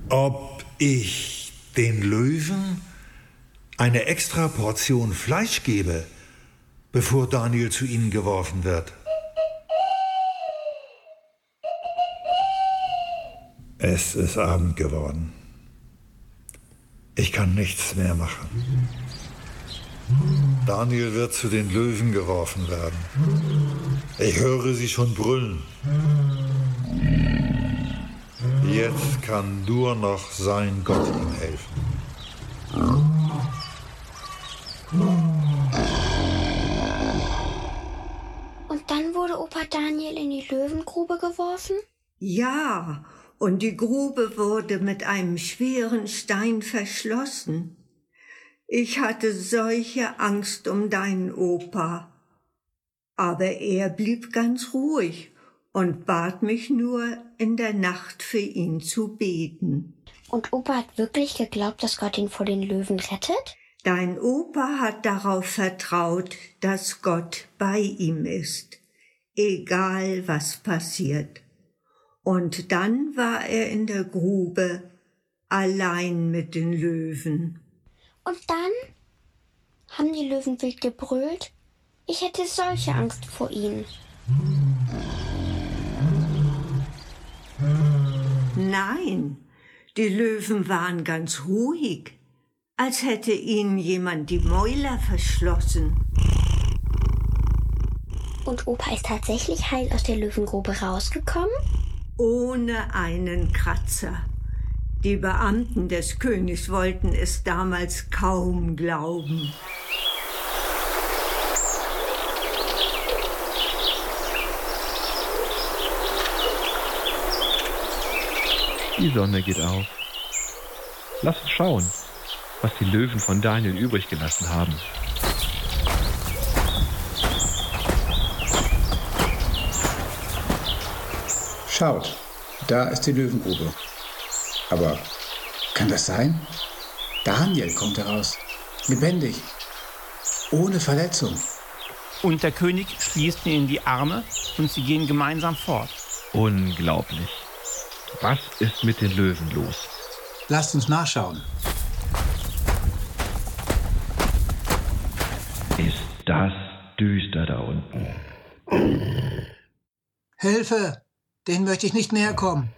ob ich den Löwen eine extra Portion Fleisch gebe, bevor Daniel zu ihnen geworfen wird. Es ist Abend geworden. Ich kann nichts mehr machen. Daniel wird zu den Löwen geworfen werden. Ich höre sie schon brüllen. Jetzt kann nur noch sein Gott ihm helfen. Und dann wurde Opa Daniel in die Löwengrube geworfen? Ja, und die Grube wurde mit einem schweren Stein verschlossen. Ich hatte solche Angst um deinen Opa. Aber er blieb ganz ruhig und bat mich nur, in der Nacht für ihn zu beten. Und Opa hat wirklich geglaubt, dass Gott ihn vor den Löwen rettet? Dein Opa hat darauf vertraut, dass Gott bei ihm ist, egal was passiert. Und dann war er in der Grube, allein mit den Löwen. Und dann haben die Löwen wild gebrüllt. Ich hätte solche Angst vor ihnen. Nein, die Löwen waren ganz ruhig, als hätte ihnen jemand die Mäuler verschlossen. Und Opa ist tatsächlich heil aus der Löwengrube rausgekommen? Ohne einen Kratzer. Die Beamten des Königs wollten es damals kaum glauben. Die Sonne geht auf. Lass uns schauen, was die Löwen von Daniel übrig gelassen haben. Schaut, da ist die Löwengrube. Aber kann das sein? Daniel kommt heraus, lebendig, ohne Verletzung. Und der König schließt ihn in die Arme und sie gehen gemeinsam fort. Unglaublich. Was ist mit den Löwen los? Lasst uns nachschauen. Ist das düster da unten? Hilfe! Den möchte ich nicht näher kommen.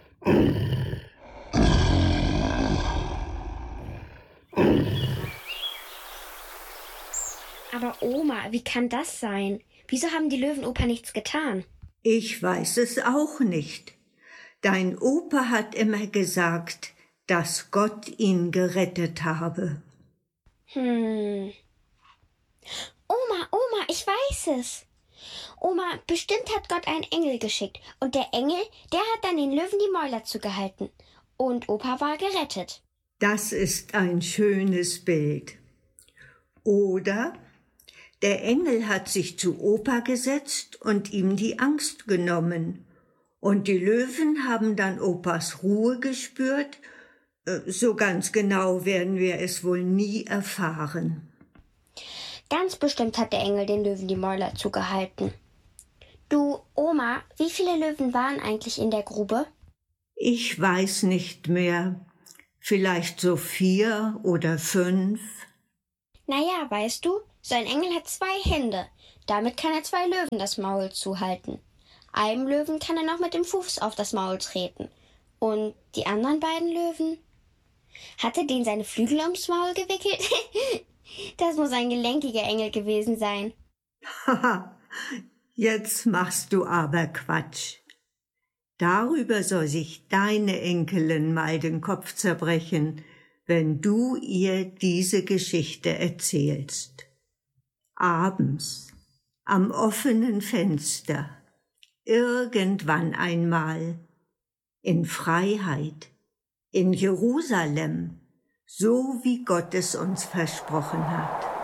Aber Oma, wie kann das sein? Wieso haben die Löwen Opa nichts getan? Ich weiß es auch nicht. Dein Opa hat immer gesagt, dass Gott ihn gerettet habe. Oma, ich weiß es. Oma, bestimmt hat Gott einen Engel geschickt. Und der Engel, der hat dann den Löwen die Mäuler zugehalten. Und Opa war gerettet. Das ist ein schönes Bild. Oder der Engel hat sich zu Opa gesetzt und ihm die Angst genommen. Und die Löwen haben dann Opas Ruhe gespürt. So ganz genau werden wir es wohl nie erfahren. Ganz bestimmt hat der Engel den Löwen die Mäuler zugehalten. Du, Oma, wie viele Löwen waren eigentlich in der Grube? Ich weiß nicht mehr. Vielleicht so 4 oder 5. Naja, weißt du, so ein Engel hat 2 Hände. Damit kann er 2 Löwen das Maul zuhalten. Einem Löwen kann er noch mit dem Fuß auf das Maul treten. Und die anderen beiden Löwen? Hat er denen seine Flügel ums Maul gewickelt? Das muss ein gelenkiger Engel gewesen sein. Haha, jetzt machst du aber Quatsch. Darüber soll sich deine Enkelin mal den Kopf zerbrechen, wenn du ihr diese Geschichte erzählst. Abends, am offenen Fenster, irgendwann einmal, in Freiheit, in Jerusalem, so wie Gott es uns versprochen hat.